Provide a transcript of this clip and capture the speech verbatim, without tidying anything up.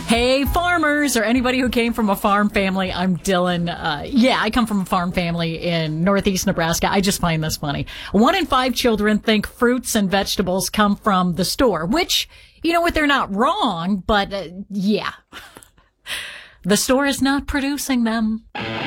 Hey, farmers, or anybody who came from a farm family. I'm Dylan. Uh, yeah, I come from a farm family in northeast Nebraska. I just find this funny. One in five children think fruits and vegetables come from the store, which, you know what, they're not wrong, but uh, yeah. The store is not producing them.